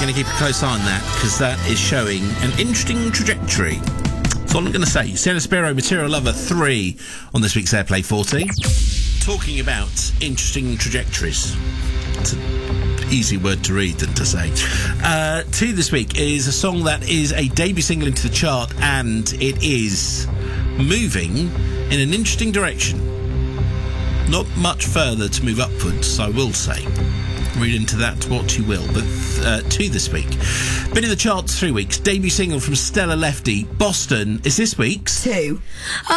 going to keep a close eye on that, because that is showing an interesting trajectory. That's all I'm going to say. Sienna Spiro, Material Lover 3 on this week's Airplay 40. Talking about interesting trajectories. It's an easy word to read than to say. 2 this week is a song that is a debut single into the chart, and it is moving in an interesting direction. Not much further to move upwards, I will say. Read into that what you will. But 2 this week. Been in the charts 3 weeks. Debut single from Stella Lefty. Boston is this week's 2.